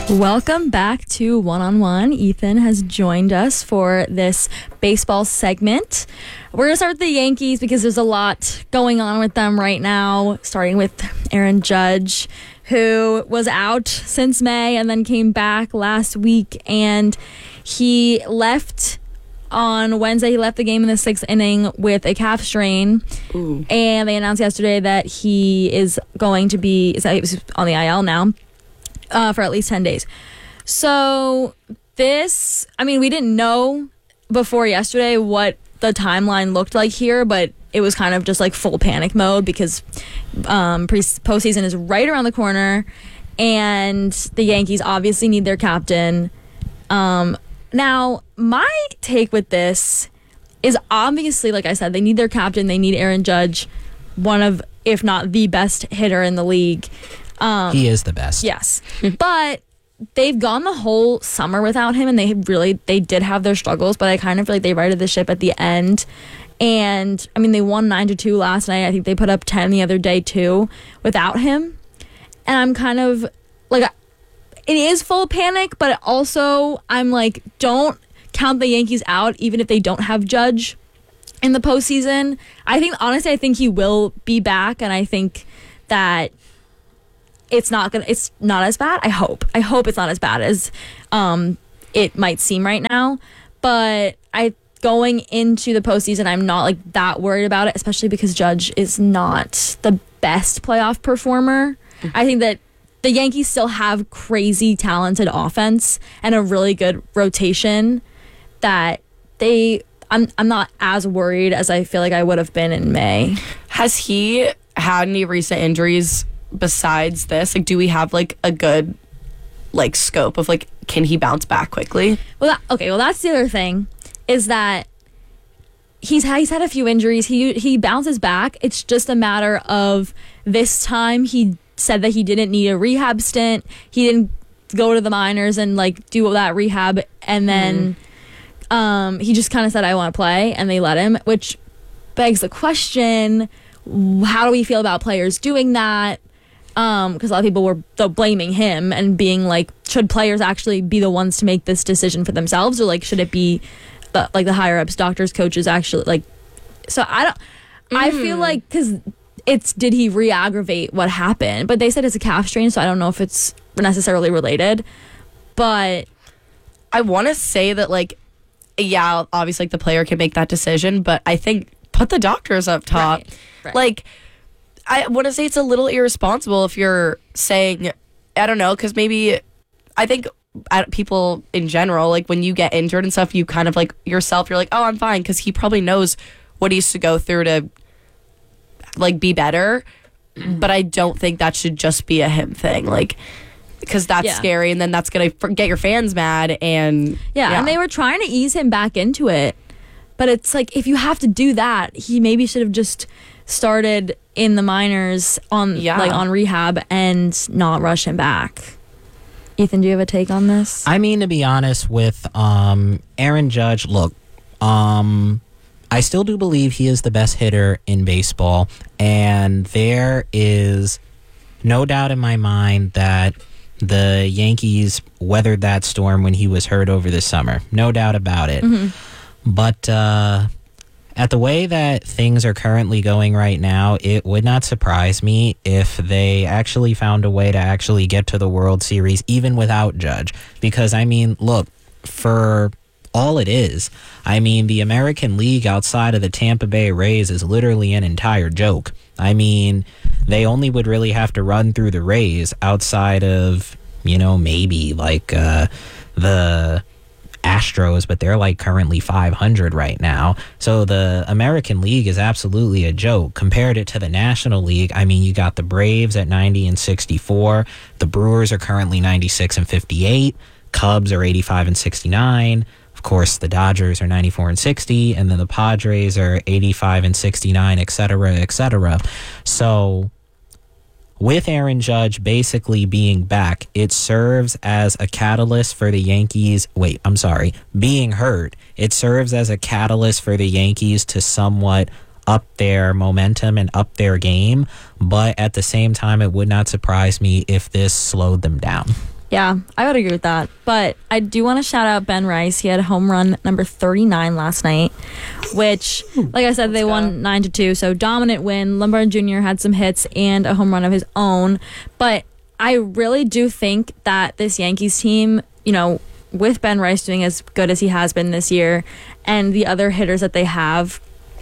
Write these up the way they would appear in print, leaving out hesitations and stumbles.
Welcome back to One on One. Ethan has joined us for this baseball segment. We're going to start with the Yankees because there's a lot going on with them right now, starting with Aaron Judge, who was out since May and then came back last week, and he left on Wednesday. He left the game in the 6th inning with a calf strain. Ooh. And they announced yesterday that he is going to be on the IL now. For at least 10 days. So we didn't know before yesterday what the timeline looked like here, but it was kind of just like full panic mode because postseason is right around the corner, and the Yankees obviously need their captain. Now, my take with this is obviously, like I said, they need their captain. They need Aaron Judge, one of, if not the best hitter in the league. He is the best. Yes. But they've gone the whole summer without him, and they did have their struggles, but I kind of feel like they righted the ship at the end. And, they won 9-2 last night. I think they put up 10 the other day, too, without him. And I'm kind of, like, it is full panic, but also I'm like, don't count the Yankees out, even if they don't have Judge in the postseason. I think he will be back, and I think that it's not as bad. I hope it's not as bad as it might seem right now. But going into the postseason, I'm not like that worried about it, especially because Judge is not the best playoff performer. I think that the Yankees still have crazy talented offense and a really good rotation that I'm not as worried as I feel like I would have been in May. Has he had any recent injuries besides this? Like, do we have like a good like scope of like, can he bounce back quickly? Well, that's the other thing, is that he's had a few injuries. He bounces back. It's just a matter of this time he said that he didn't need a rehab stint. He didn't go to the minors and like do that rehab, and then he just kind of said, I want to play, and they let him, which begs the question, how do we feel about players doing that? Because a lot of people were blaming him and being like, should players actually be the ones to make this decision for themselves, or like should it be the higher ups, doctors, coaches, actually like? So I feel like, because did he re-aggravate what happened? But they said it's a calf strain, so I don't know if it's necessarily related. But I want to say that like, yeah, obviously like the player can make that decision, but I think put the doctors up top. Right. Like, I want to say it's a little irresponsible if you're saying, I don't know, because maybe I think people in general, like when you get injured and stuff, you kind of like yourself, you're like, oh, I'm fine, because he probably knows what he used to go through to like be better. But I don't think that should just be a him thing, like, because that's scary, and then that's gonna get your fans mad. And and they were trying to ease him back into it, but it's like, if you have to do that, he maybe should have just started in the minors on rehab and not rush him back. Ethan, do you have a take on this? To be honest with Aaron Judge, look, I still do believe he is the best hitter in baseball, and there is no doubt in my mind that the Yankees weathered that storm when he was hurt over the summer. No doubt about it. Mm-hmm. But at the way that things are currently going right now, it would not surprise me if they actually found a way to actually get to the World Series even without Judge. Because, look, for all it is, the American League outside of the Tampa Bay Rays is literally an entire joke. They only would really have to run through the Rays outside of, maybe like the Astros, but they're like currently 500 right now. So the American League is absolutely a joke. Compared it to the National League, you got the Braves at 90-64. The Brewers are currently 96-58. Cubs are 85-69. Of course, the Dodgers are 94-60, and then the Padres are 85-69, etc., etc. So with Aaron Judge basically being back, it serves as a catalyst for the Yankees. Being hurt, it serves as a catalyst for the Yankees to somewhat up their momentum and up their game. But at the same time, it would not surprise me if this slowed them down. Yeah, I would agree with that. But I do want to shout out Ben Rice. He had home run number 39 last night, which, like I said, they won 9-2. So dominant win. Lombard Jr. had some hits and a home run of his own. But I really do think that this Yankees team, you know, with Ben Rice doing as good as he has been this year and the other hitters that they have,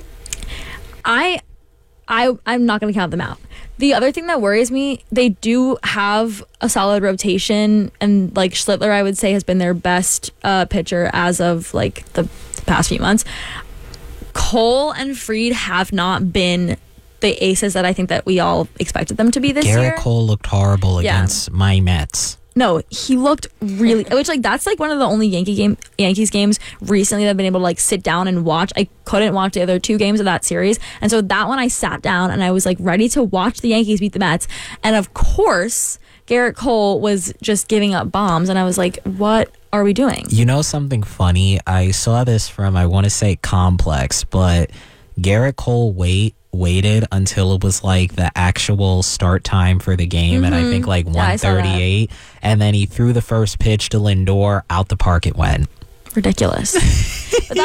I'm not going to count them out. The other thing that worries me, they do have a solid rotation, and like Schlittler, I would say, has been their best pitcher as of like the past few months. Cole and Fried have not been the aces that I think that we all expected them to be this year. Garrett Cole looked horrible against my Mets. No, he looked really, which like that's like one of the only Yankees games recently that I've been able to like sit down and watch. I couldn't watch the other 2 games of that series, and so that one I sat down and I was like ready to watch the Yankees beat the Mets, and of course Garrett Cole was just giving up bombs, and I was like, what are we doing? You know something funny? I saw this from, I want to say Complex, but Garrett Cole waited until it was like the actual start time for the game, and I think like 1:38, and then he threw the first pitch to Lindor. Out the park it went. Ridiculous. But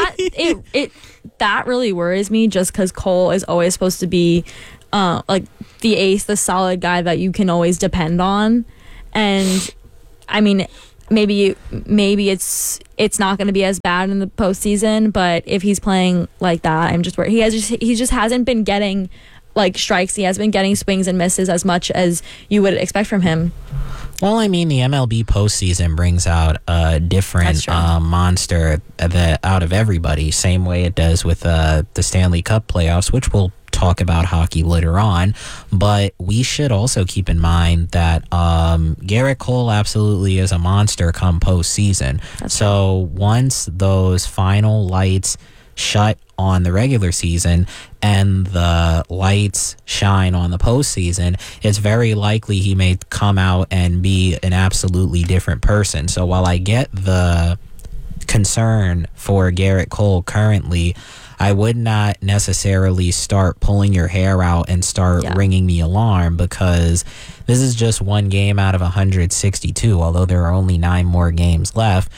that really worries me, just because Cole is always supposed to be like the ace, the solid guy that you can always depend on. And I mean, maybe it's not going to be as bad in the postseason, but if he's playing like that, I'm just worried. He just hasn't been getting like strikes. He has been getting swings and misses as much as you would expect from him. Well, I mean, the MLB postseason brings out a different monster out of everybody, same way it does with the Stanley Cup playoffs, which we'll talk about hockey later on. But we should also keep in mind that Garrett Cole absolutely is a monster come postseason. So once those final lights shut on the regular season and the lights shine on the postseason, it's very likely he may come out and be an absolutely different person. So while I get the concern for Garrett Cole currently, I would not necessarily start pulling your hair out and start ringing the alarm, because this is just one game out of 162, although there are only 9 more games left.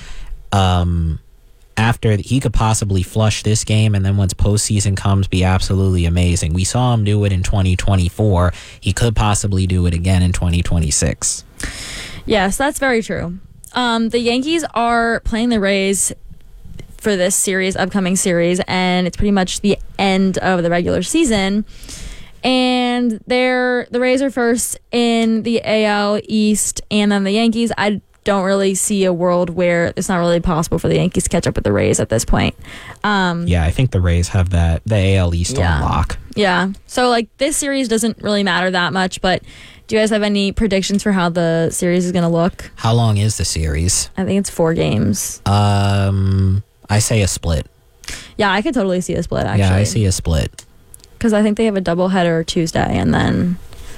After he could possibly flush this game, and then once postseason comes, be absolutely amazing. We saw him do it in 2024. He could possibly do it again in 2026. Yes, that's very true. The Yankees are playing the Rays for this upcoming series, and it's pretty much the end of the regular season. And the Rays are first in the AL East, and then the Yankees, I don't really see a world where it's not really possible for the Yankees to catch up with the Rays at this point. I think the Rays have the AL East on lock. Yeah. So like this series doesn't really matter that much, but do you guys have any predictions for how the series is going to look? How long is the series? I think it's 4 games. I say a split. Yeah, I could totally see a split, actually. Yeah, I see a split. Because I think they have a doubleheader Tuesday, and then...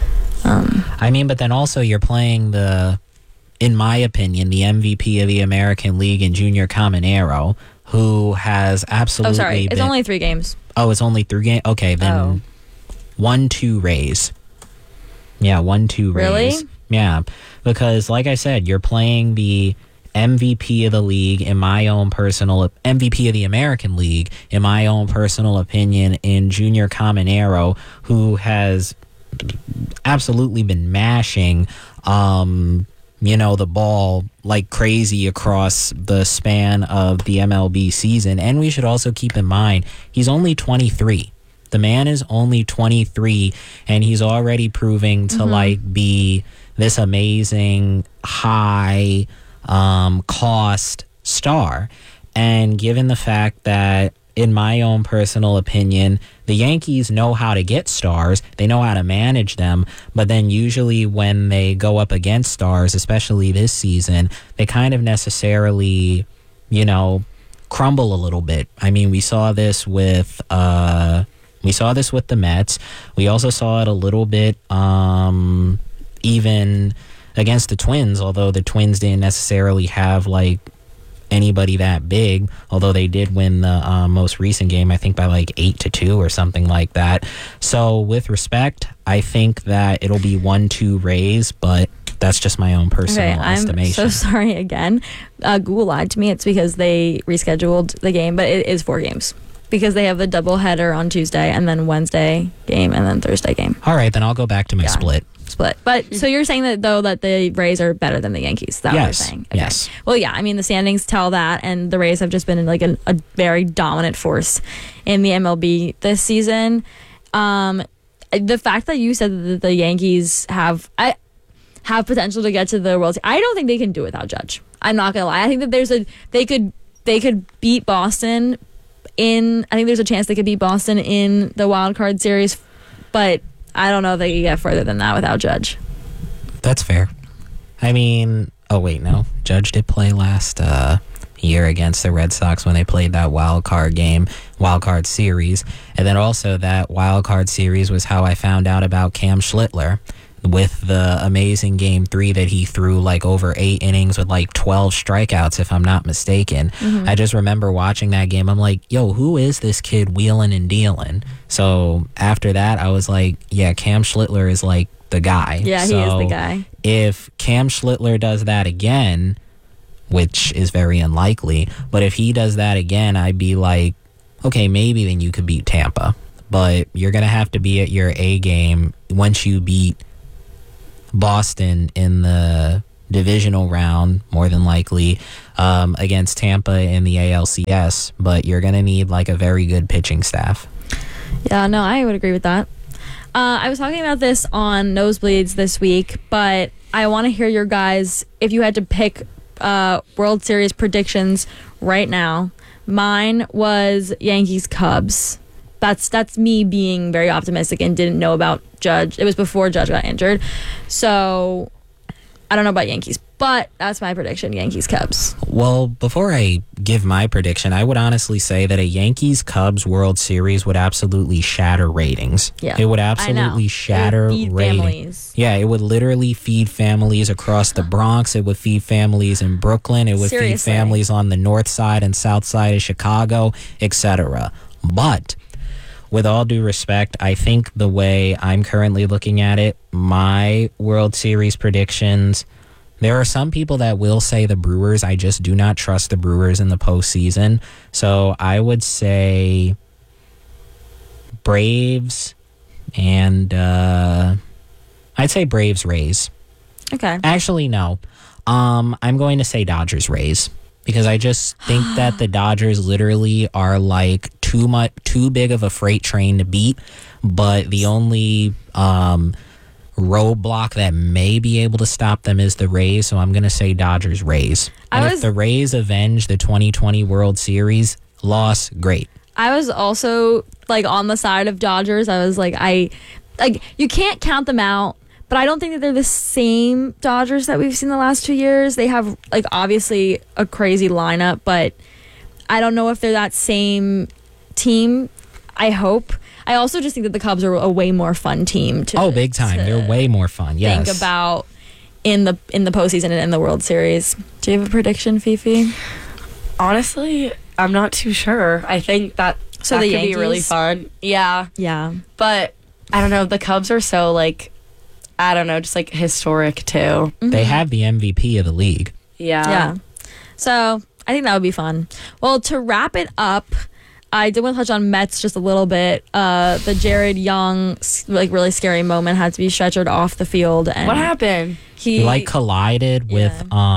I mean, but then also you're playing in my opinion, the MVP of the American League in Junior Caminero, who has absolutely it's only 3 games. Oh, it's only 3 games? Okay, then 1-2 Rays. Yeah, 1-2 Rays. Really? Yeah, because like I said, you're playing the MVP of the league, in my own personal MVP of the American League, in my own personal opinion, in Junior Caminero, who has absolutely been mashing the ball like crazy across the span of the MLB season. And we should also keep in mind, he's only 23. The man is only 23, and he's already proving to be this amazing high cost star. And given the fact that, in my own personal opinion, the Yankees know how to get stars, they know how to manage them, but then usually when they go up against stars, especially this season, they kind of necessarily, crumble a little bit. I mean, we saw this with the Mets. We also saw it a little bit even against the Twins, although the Twins didn't necessarily have anybody that big, although they did win the most recent game, I think by 8-2 or something like that. So with respect, I think that it'll be 1-2 Rays, but That's just my own personal Okay, I'm estimation. so sorry again. Google lied to me. It's because they rescheduled the game, but it is 4 games because they have the double header on Tuesday and then Wednesday game and then Thursday game. All right, then I'll go back to my split. But so you're saying that though that the Rays are better than the Yankees? Is that what you're saying? Okay. Yes. Well, yeah. I mean, the standings tell that, and the Rays have just been like a very dominant force in the MLB this season. The fact that you said that the Yankees have potential to get to the World Series, I don't think they can do it without Judge. I'm not gonna lie. I think that they could beat Boston I think there's a chance they could beat Boston in the wild card series, but I don't know if they can get further than that without Judge. That's fair. I mean, oh wait, no. Judge did play last year against the Red Sox when they played that wild card series. And then also that wild card series was how I found out about Cam Schlittler with the amazing game 3 that he threw like over 8 innings with like 12 strikeouts, if I'm not mistaken. Mm-hmm. I just remember watching that game. I'm like, yo, who is this kid wheeling and dealing? So after that, I was like, yeah, Cam Schlittler is like the guy. Yeah, he is the guy. If Cam Schlittler does that again, which is very unlikely, but if he does that again, I'd be like, okay, maybe then you could beat Tampa. But you're going to have to be at your A game once you beat Boston in the divisional round, more than likely, against Tampa in the ALCS. But you're going to need like a very good pitching staff. Yeah, no, I would agree with that. I was talking about this on Nosebleeds this week, but I want to hear your guys, if you had to pick World Series predictions right now. Mine was Yankees-Cubs. That's me being very optimistic and didn't know about Judge. It was before Judge got injured. So I don't know about Yankees, but that's my prediction, Yankees-Cubs. Well, before I give my prediction, I would honestly say that a Yankees-Cubs World Series would absolutely shatter ratings. Yeah, it would absolutely shatter feed ratings. Families. Yeah, it would literally feed families across the Bronx. It would feed families in Brooklyn. It would feed families on the north side and south side of Chicago, etc. But with all due respect, I think the way I'm currently looking at it, my World Series predictions, there are some people that will say the Brewers. I just do not trust the Brewers in the postseason. So I would say Braves and I'd say Braves-Rays. Okay. Actually, no. I'm going to say Dodgers-Rays. Because I just think that the Dodgers literally are like too big of a freight train to beat. But the only roadblock that may be able to stop them is the Rays. So I'm going to say Dodgers-Rays. And if the Rays avenge the 2020 World Series loss, great. I was also like on the side of Dodgers. I was like, you can't count them out. But I don't think that they're the same Dodgers that we've seen the last 2 years. They have, like, obviously a crazy lineup, but I don't know if they're that same team. I hope. I also just think that the Cubs are a way more fun team to. Oh, big time! They're way more fun. Yes. Think about in the postseason and in the World Series. Do you have a prediction, Fifi? Honestly, I'm not too sure. I think that the could Yankees? be really fun. Yeah. Yeah. But I don't know. The Cubs are so like, I don't know, just like historic too. Mm-hmm. They have the MVP of the league. Yeah. Yeah. So I think that would be fun. Well, to wrap it up, I did want to touch on Mets just a little bit. The Jared Young, like, really scary moment had to be stretchered off the field. And What happened? He like collided with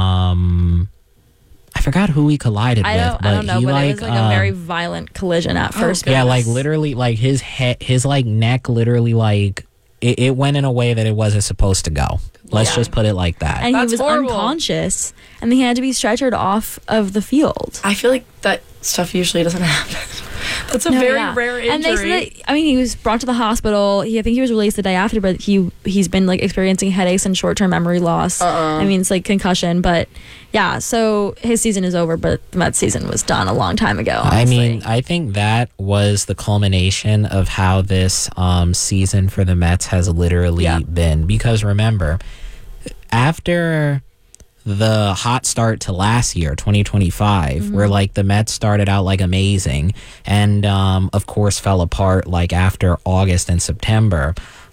I forgot who he collided with. I don't know, but it was like a very um, violent collision at first. yeah, base. like literally, like his head, his like neck, literally like it went in a way that it wasn't supposed to go. Let's just put it like that. And That's he was horrible. unconscious, and he had to be stretchered off of the field. I feel like that stuff usually doesn't happen. That's a No, very yeah. rare injury. And they said that, I mean, he was brought to the hospital. I think he was released the day after, but he's been like experiencing headaches and short-term memory loss. I mean, it's like concussion, but yeah. So his season is over, but the Mets season was done a long time ago. I Honestly. mean, I think that was the culmination of how this season for the Mets has literally been. Because remember, after the hot start to last year, 2025, where like the Mets started out like amazing and of course fell apart like after August and September,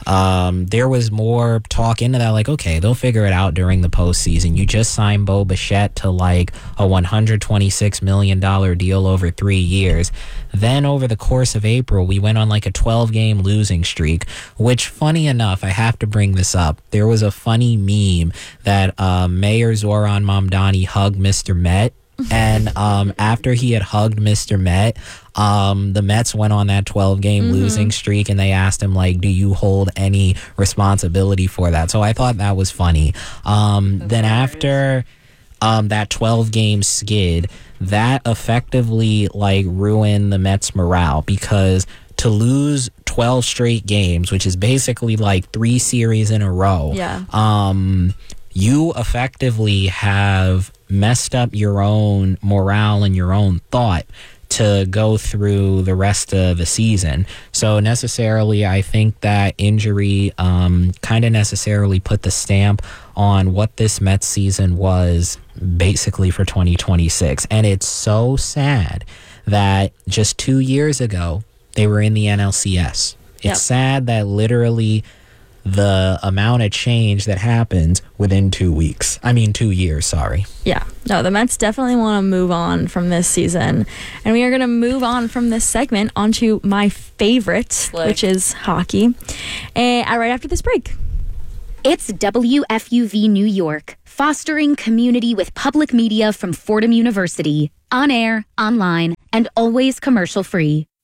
there was more talk into that, like, okay, they'll figure it out during the postseason. You just signed Bo Bichette to like a $126 million deal over 3 years. Then over the course of April, we went on like a 12-game losing streak, which, funny enough, I have to bring this up. There was a funny meme that Mayor Zoran Mamdani hugged Mr. Met. And after he had hugged Mr. Met, the Mets went on that 12-game losing streak, and they asked him, like, do you hold any responsibility for that? So I thought that was funny. Then after that 12-game skid, that effectively, like, ruined the Mets' morale, because to lose 12 straight games, which is basically like 3 series in a row, you effectively have messed up your own morale and your own thought to go through the rest of the season. So necessarily, I think that injury kind of necessarily put the stamp on what this Mets season was basically for 2026. And it's so sad that just 2 years ago, they were in the NLCS. It's sad that literally the amount of change that happens within 2 weeks. I mean, 2 years, sorry. Yeah. No, the Mets definitely want to move on from this season. And we are going to move on from this segment onto my favorite, which is hockey. Right after this break. It's WFUV New York, fostering community with public media from Fordham University. On air, online, and always commercial free.